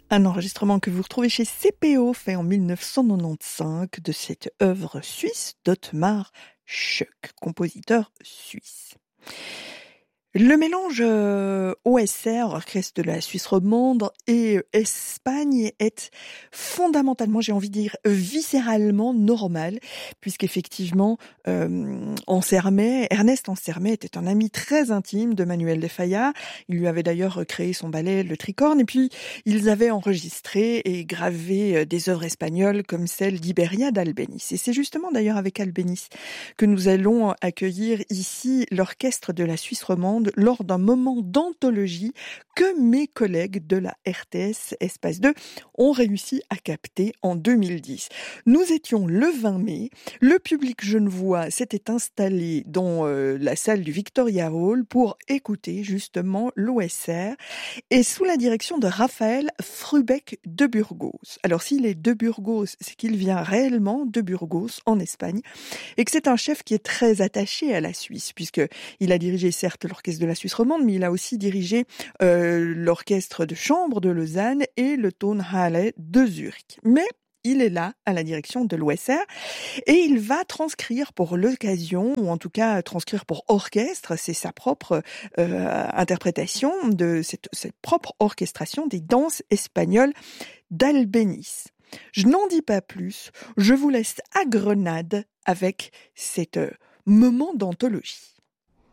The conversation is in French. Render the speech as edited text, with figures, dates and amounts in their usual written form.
Un enregistrement que vous retrouvez chez CPO, fait en 1995, de cette œuvre suisse d'Ottmar Schoeck, compositeur suisse. Le mélange OSR, Orchestre de la Suisse romande, et Espagne est fondamentalement, j'ai envie de dire, viscéralement normal, puisqu'effectivement, Ernest Ansermet était un ami très intime de Manuel de Falla. Il lui avait d'ailleurs créé son ballet Le Tricorne, et puis ils avaient enregistré et gravé des œuvres espagnoles comme celle d'Iberia d'Albéniz. Et c'est justement d'ailleurs avec Albéniz que nous allons accueillir ici l'Orchestre de la Suisse romande lors d'un moment d'anthologie que mes collègues de la RTS Espace 2 ont réussi à capter en 2010. Nous étions le 20 mai, le public genevois s'était installé dans la salle du Victoria Hall pour écouter justement l'OSR et sous la direction de Raphaël Frubeck de Burgos. Alors s'il est de Burgos, c'est qu'il vient réellement de Burgos en Espagne et que c'est un chef qui est très attaché à la Suisse, puisqu'il a dirigé certes l'Orchestre de la Suisse romande, mais il a aussi dirigé l'Orchestre de chambre de Lausanne et le Tonhalle de Zurich. Mais il est là, à la direction de l'OSR, et il va transcrire pour l'occasion, ou en tout cas transcrire pour orchestre, c'est sa propre interprétation de cette propre orchestration des danses espagnoles d'Albéniz. Je n'en dis pas plus, je vous laisse à Grenade avec cet moment d'anthologie.